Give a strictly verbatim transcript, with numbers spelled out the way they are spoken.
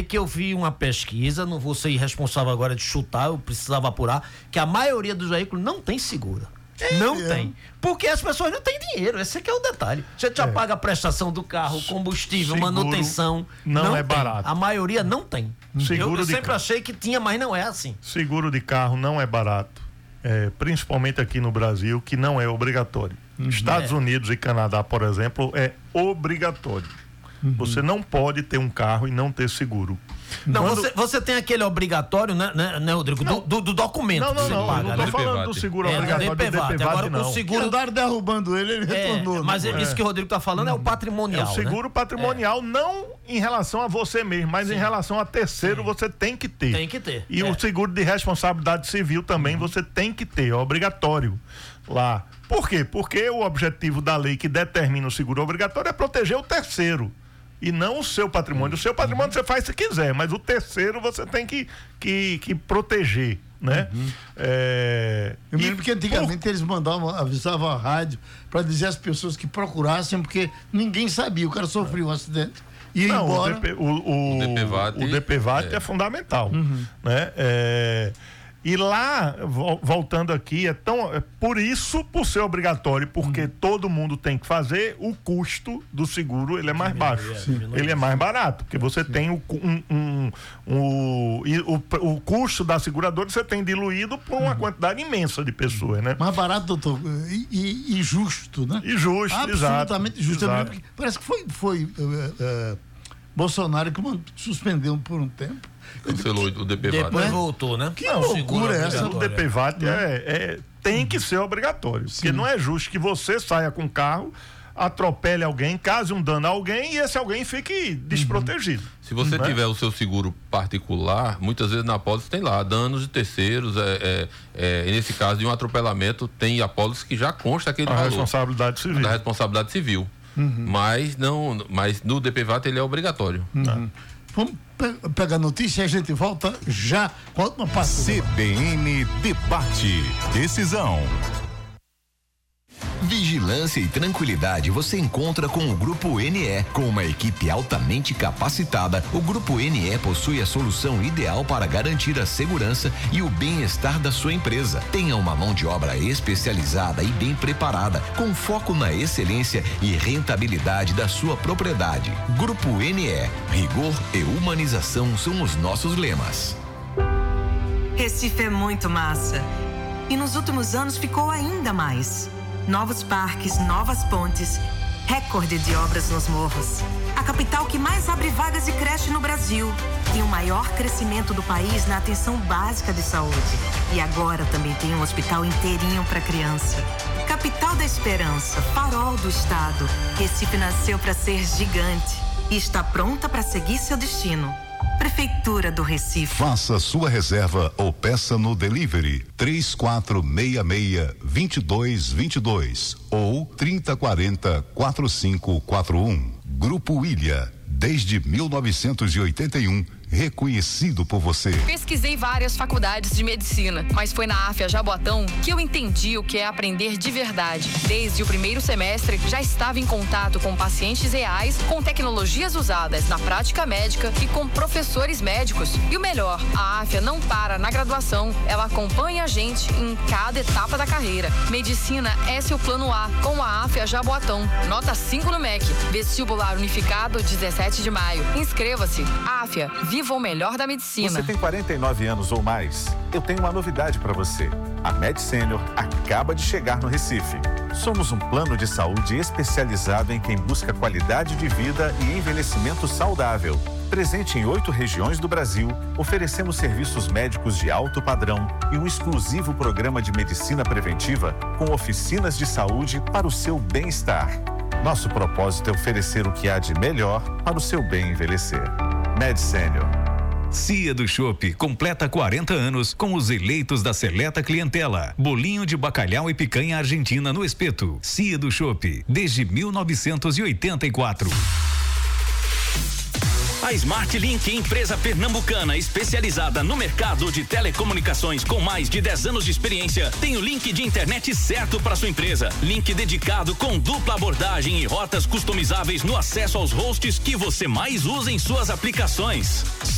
que eu vi uma pesquisa, não vou ser irresponsável agora de chutar, eu precisava apurar, que a maioria dos veículos não tem seguro. É, não é. tem. Porque as pessoas não têm dinheiro. Esse aqui é o detalhe. Você já é. paga a prestação do carro, combustível, seguro manutenção. Não, não é tem. barato. A maioria não tem. Seguro eu eu de sempre carro. achei que tinha, mas não é assim. Seguro de carro não é barato. É, principalmente aqui no Brasil, que não é obrigatório. Uhum. Estados é. Unidos e Canadá, por exemplo, é obrigatório. Uhum. Você não pode ter um carro e não ter seguro. Não, Quando... você, você tem aquele obrigatório, né, né, né Rodrigo? Do, do, do documento. Não, não, que você não. paga, Eu não tô né? falando do seguro é, obrigatório do D P V A T, Agora, não. o seguro. Andaram derrubando ele, ele é, retornou. Mas né? isso que o Rodrigo tá falando é o patrimonial. É o seguro né? patrimonial, é. não em relação a você mesmo, mas Sim. em relação a terceiro, Sim. você tem que ter. Tem que ter. E é. o seguro de responsabilidade civil também uhum. você tem que ter, é obrigatório lá. Por quê? Porque o objetivo da lei que determina o seguro obrigatório é proteger o terceiro. E não o seu patrimônio. O seu patrimônio você faz se quiser, mas o terceiro você tem que, que, que proteger, né? Uhum. É... Eu me lembro que antigamente por... eles mandavam, avisavam a rádio para dizer às pessoas que procurassem, porque ninguém sabia, o cara sofreu um acidente e ia não, embora. O, D P, o, o, o D P V A T, o D P V A T é, é fundamental, uhum. né? É... E lá, voltando aqui, é tão, é por isso, por ser obrigatório, porque hum. todo mundo tem que fazer, o custo do seguro ele é mais baixo. Sim. Ele é mais barato, porque você Sim. tem o, um, um, um, o, o custo da seguradora, você tem diluído por uma hum. quantidade imensa de pessoas, né? Mais barato, doutor, e, e, e justo, né? E justo, absolutamente exato. justo. Exato. Parece que foi, foi uh, uh, Bolsonaro que suspendeu por um tempo. Cancelou o D P V A T. Depois voltou, né? Que não, loucura é essa? O D P V A T é, é, tem que ser obrigatório. Sim. Porque não é justo que você saia com o carro, atropele alguém, cause um dano a alguém e esse alguém fique desprotegido. Uhum. Se você uhum. tiver o seu seguro particular, muitas vezes na apólice tem lá danos de terceiros, é, é, é, nesse caso de um atropelamento, tem apólice que já consta aquele a valor. Responsabilidade civil. Da responsabilidade civil. Uhum. Mas, não, mas no D P V A T ele é obrigatório. Uhum. Vamos pe- pegar a notícia e a gente volta já com a última parte. C B N Debate. Decisão. Vigilância e tranquilidade você encontra com o Grupo N E. Com uma equipe altamente capacitada, o Grupo N E possui a solução ideal para garantir a segurança e o bem-estar da sua empresa. Tenha uma mão de obra especializada e bem preparada, com foco na excelência e rentabilidade da sua propriedade. Grupo N E, rigor e humanização são os nossos lemas. Recife é muito massa. E nos últimos anos ficou ainda mais. Novos parques, novas pontes, recorde de obras nos morros. A capital que mais abre vagas de creche no Brasil. Tem o maior crescimento do país na atenção básica de saúde. E agora também tem um hospital inteirinho para criança. Capital da Esperança, farol do estado. Recife nasceu para ser gigante e está pronta para seguir seu destino. Prefeitura do Recife. Faça sua reserva ou peça no delivery três quatro seis seis, dois dois dois dois ou trinta quarenta, quarenta e cinco quarenta e um. Grupo Ilha, desde mil novecentos e oitenta e um, reconhecido por você. Pesquisei várias faculdades de medicina, mas foi na Afia Jaboatão que eu entendi o que é aprender de verdade. Desde o primeiro semestre, já estava em contato com pacientes reais, com tecnologias usadas na prática médica e com professores médicos. E o melhor, a Afia não para na graduação, ela acompanha a gente em cada etapa da carreira. Medicina é seu plano A, com a Afia Jaboatão. Nota cinco no M E C. Vestibular unificado, dezessete de maio. Inscreva-se. Afia, viva o melhor da medicina. Você tem quarenta e nove anos ou mais? Eu tenho uma novidade para você. A Med Senior acaba de chegar no Recife. Somos um plano de saúde especializado em quem busca qualidade de vida e envelhecimento saudável. Presente em oito regiões do Brasil, oferecemos serviços médicos de alto padrão e um exclusivo programa de medicina preventiva com oficinas de saúde para o seu bem-estar. Nosso propósito é oferecer o que há de melhor para o seu bem envelhecer. Med Senior. Cia do Chopp completa quarenta anos com os eleitos da seleta clientela. Bolinho de bacalhau e picanha argentina no espeto. Cia do Chopp, desde mil novecentos e oitenta e quatro. A Smart Link, empresa pernambucana especializada no mercado de telecomunicações com mais de dez anos de experiência, tem o link de internet certo para sua empresa. Link dedicado com dupla abordagem e rotas customizáveis no acesso aos hosts que você mais usa em suas aplicações.